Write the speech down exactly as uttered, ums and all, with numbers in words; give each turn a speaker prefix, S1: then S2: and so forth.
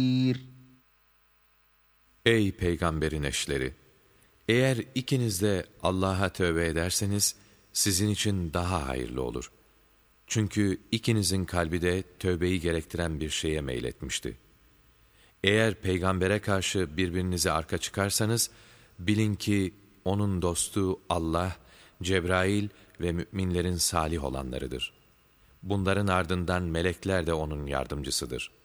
S1: Ey peygamberin eşleri! Eğer ikiniz de Allah'a tövbe ederseniz sizin için daha hayırlı olur. Çünkü ikinizin kalbi de tövbeyi gerektiren bir şeye meyletmişti. Eğer peygambere karşı birbirinize arka çıkarsanız, bilin ki onun dostu Allah, Cebrail ve müminlerin salih olanlarıdır. Bunların ardından melekler de onun yardımcısıdır.